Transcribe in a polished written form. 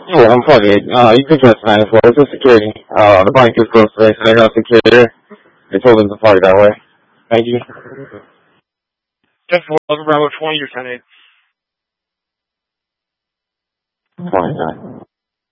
Yeah, I'm fucking. You can trust 94. It's just security. The bank is close today, so they got security there. They told them to park that way. Thank you. Just Bravo 20, your 10-8. 29.